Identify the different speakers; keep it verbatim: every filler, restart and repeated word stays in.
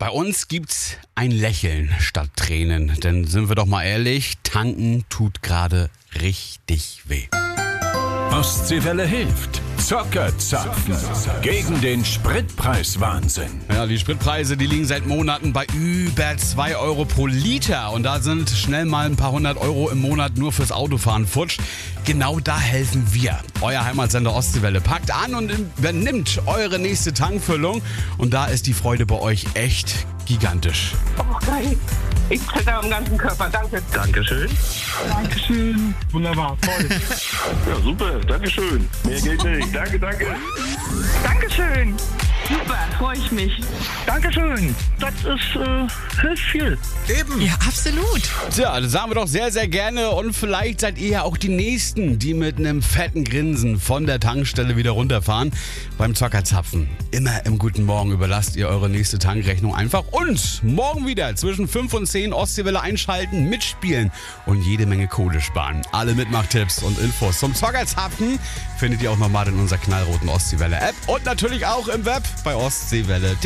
Speaker 1: Bei uns gibt's ein Lächeln statt Tränen. Denn sind wir doch mal ehrlich, tanken tut gerade richtig weh.
Speaker 2: Ostseewelle hilft. Zockerzapfen. Gegen den Spritpreiswahnsinn.
Speaker 1: Ja, die Spritpreise, die liegen seit Monaten bei über zwei Euro pro Liter. Und da sind schnell mal ein paar hundert Euro im Monat nur fürs Autofahren futsch. Genau da helfen wir. Euer Heimatsender Ostseewelle packt an und übernimmt eure nächste Tankfüllung. Und da ist die Freude bei euch echt gigantisch.
Speaker 3: Oh, geil. Ich zitter am ganzen Körper. Danke.
Speaker 4: Dankeschön.
Speaker 5: Dankeschön. Wunderbar, toll.
Speaker 4: Ja, super. Dankeschön. Mehr geht nicht. Danke, danke.
Speaker 3: Dankeschön. Super, freue ich mich.
Speaker 5: Dankeschön. Das ist, äh, hilft viel.
Speaker 2: Eben.
Speaker 6: Ja, absolut.
Speaker 1: Tja, das sagen wir doch sehr, sehr gerne. Und vielleicht seid ihr ja auch die Nächsten, die mit einem fetten Grinsen von der Tankstelle wieder runterfahren. Beim Zockerzapfen. Immer im Guten Morgen überlasst ihr eure nächste Tankrechnung einfach uns. Morgen wieder zwischen fünf und zehn Ostseewelle einschalten, mitspielen und jede Menge Kohle sparen. Alle Mitmachtipps und Infos zum Zockerzapfen findet ihr auch nochmal in unserer knallroten Ostseewelle-App und natürlich auch im Web bei ostseewelle punkt de.